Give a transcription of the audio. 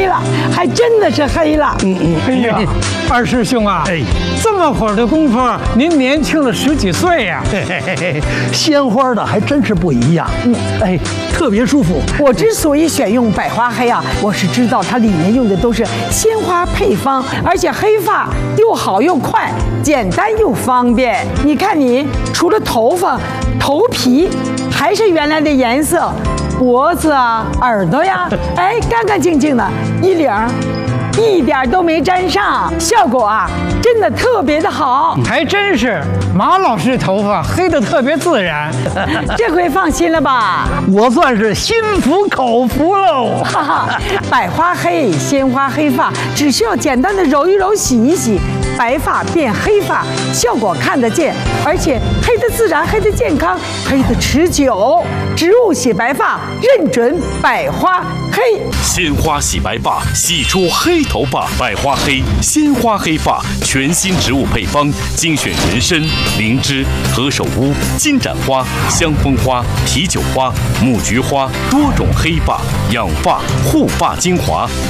了，还真的是黑了。 哎呀，二师兄啊，这么会儿的功夫，您年轻了10几岁呀。 鲜花的还真是不一样。特别舒服。 我之所以选用百花黑啊，我是知道它里面用的都是鲜花配方，而且黑发又好又快，简单又方便。你看你除了头发、头皮还是原来的颜色，脖子啊、耳朵呀，干干净净的，衣领一点都没沾上，效果啊真的特别的好。 还真是，马老师头发黑得特别自然。 这回放心了吧？ 我算是心服口服喽。 哈哈，百花黑、鲜花黑发，只需要简单的揉一揉、洗一洗，白发变黑发，效果看得见，而且黑得自然、黑得健康、黑得持久。植物洗白发，认准百花黑。 鲜花洗白发，洗出黑头发。百花黑、鲜花黑发，全新植物配方，精选人参、灵芝、何首乌、金盏花、香蜂花、啤酒花、木菊花多种黑发养发护发精华。